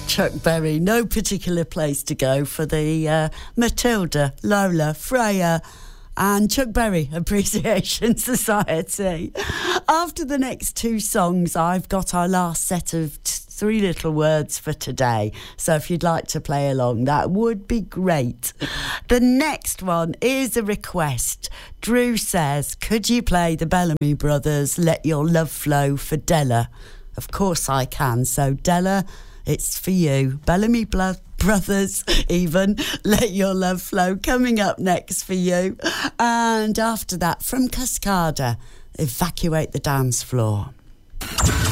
Chuck Berry, no particular place to go for the Matilda, Lola, Freya and Chuck Berry Appreciation Society. After the next two songs, I've got our last set of three little words for today. So if you'd like to play along, that would be great. The next one is a request. Drew says, could you play the Bellamy Brothers, Let Your Love Flow for Della? Of course I can. So Della, it's for you. Bellamy Brothers, even, Let Your Love Flow, coming up next for you. And after that, from Cascada, Evacuate the Dance Floor.